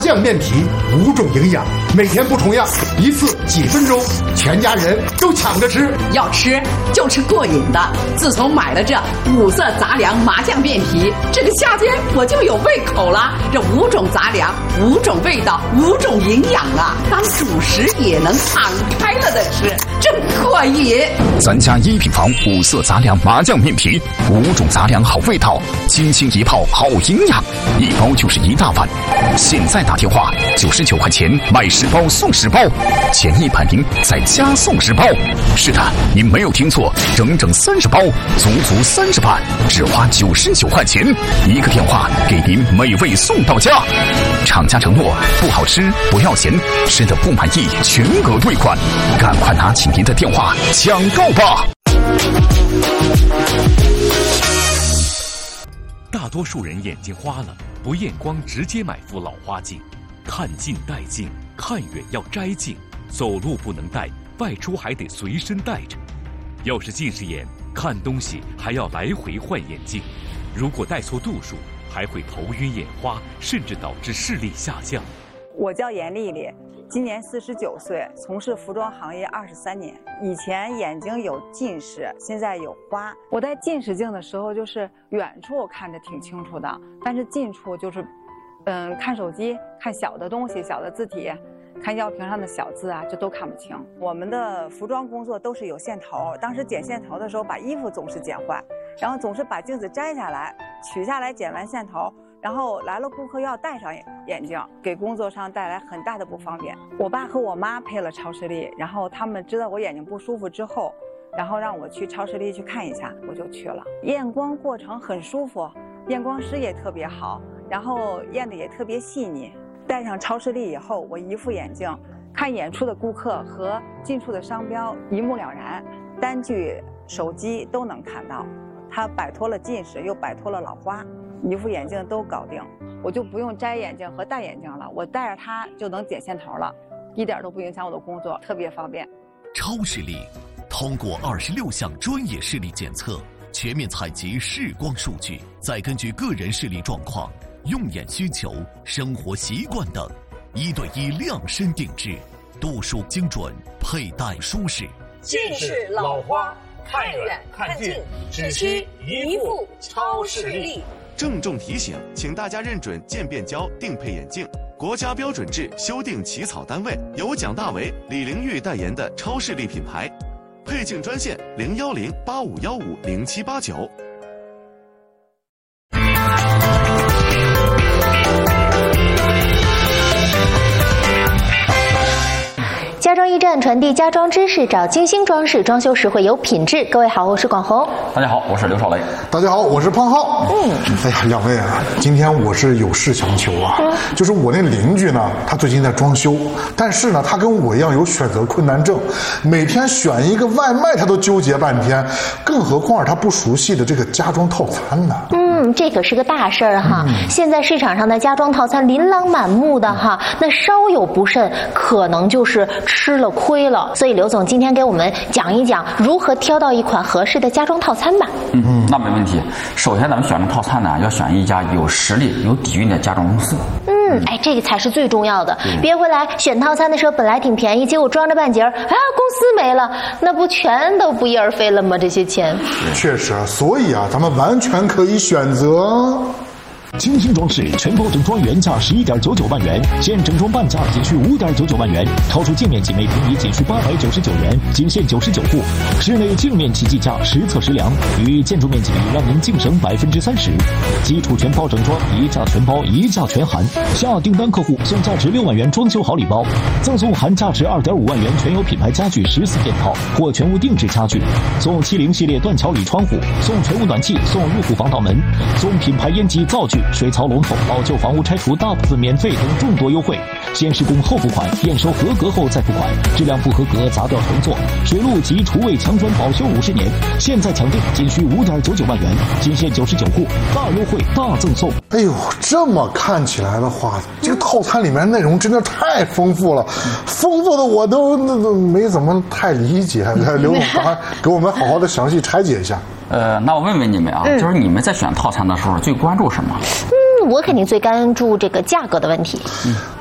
酱面皮5种营养，每天不重样，一次几分钟，全家人都抢着吃。 要吃就吃过瘾的。自从买了这5色杂粮麻酱面皮，这个夏天我就有胃口了。这5种杂粮，5种味道，5种营养啊，当主食也能敞开了的吃，真过瘾。 咱家1品房5色杂粮麻酱面皮，5种杂粮好味道，轻轻一泡好营养，1包就是1大碗。现在打电话99块钱买10包送10包，前100名再加送10包。是的，你没有听错，整整30包，足30万，只花99块钱，一个电话给您美味送到家。厂家承诺不好吃不要钱，吃的不满意全额退款，赶快拿起您的电话抢购吧。 大多数人眼睛花了，不验光直接买副老花镜，看近戴镜，看远要摘镜，走路不能戴，外出还得随身带着。要是近视眼，看东西还要来回换眼镜，如果戴错度数，还会头晕眼花，甚至导致视力下降。 我叫严丽丽，今年49岁，从事服装行业23年。以前眼睛有近视，现在有花。我戴近视镜的时候，就是远处看着挺清楚的，但是近处就是，看手机、看小的东西、小的字体、看药瓶上的小字啊，这都看不清。我们的服装工作都是有线头，当时剪线头的时候，把衣服总是剪坏，然后总是把镜子摘下来，取下来剪完线头。然后来了顾客要戴上眼镜，给工作上带来很大的不方便。我爸和我妈配了超视力，然后他们知道我眼睛不舒服之后，然后让我去超视力去看一下，我就去了。验光过程很舒服，验光师也特别好，然后验的也特别细腻。戴上超视力以后，我一副眼镜看远处的顾客和近处的商标一目了然，单据、手机都能看到。它摆脱了近视，又摆脱了老花。一副眼镜都搞定，我就不用摘眼镜和戴眼镜了，我戴着它就能剪线头了，一点都不影响我的工作，特别方便。 超视力通过26项专业视力检测，全面采集视光数据，再根据个人视力状况、用眼需求、生活习惯等，1对1量身定制，度数精准，佩戴舒适。 近视、老花，看远看近，只需一副超视力。 郑重提醒，请大家认准渐变胶定配眼镜，国家标准制修订起草单位由蒋大为、李玲玉代言的超视力品牌。配镜专线010-8515-0789。 家装驿站传递家装知识，找精心装饰，装修实惠有品质。各位好，我是广红。 大家好，我是刘少雷。 大家好，我是胖浩。哎呀，两位啊，今天我是有事相求啊。就是我那邻居呢，他最近在装修，但是呢，他跟我一样有选择困难症，每天选一个外卖他都纠结半天，更何况他不熟悉的这个家装套餐呢。 这可是个大事儿哈。现在市场上的家装套餐琳琅满目的哈，那稍有不慎，可能就是吃了亏了。所以刘总今天给我们讲一讲如何挑到一款合适的家装套餐吧。 那没问题。首先咱们选的套餐呢，要选一家有实力、有底蕴的家装公司。 这个才是最重要的。别回来选套餐的时候本来挺便宜，结果装着半截儿，公司没了，那不全都不翼而飞了吗？这些钱。 确实，所以啊，咱们完全可以选择精心装饰全包整装原价11.99万元，现整装半价仅需5.99万元，超出镜面积每平米仅需899元，仅限99户。室内镜面齐计价，实测实量，与建筑面积比让您净省30%。基础全包整装，一价全包，一价全含。下订单客户送价值6万元装修好礼包，赠送含价值2.5万元全有品牌家具14件套或全屋定制家具，送70系列断桥铝窗户，送全屋暖气，送入户防盗门，送品牌烟机灶具、水槽龙头，老旧房屋拆除大部分免费等众多优惠。先施工后付款，验收合格后再付款，质量不合格砸掉重做。水路及厨卫墙砖保修50年，现在抢订仅需5.99万元，仅限99户，大优惠大赠送。 哎呦，这么看起来的话，这个套餐里面内容真的太丰富了，丰富的我都没怎么太理解。刘总，给我们好好的详细拆解一下。 那我问问你们啊，就是你们在选套餐的时候最关注什么？ 我肯定最关注这个价格的问题。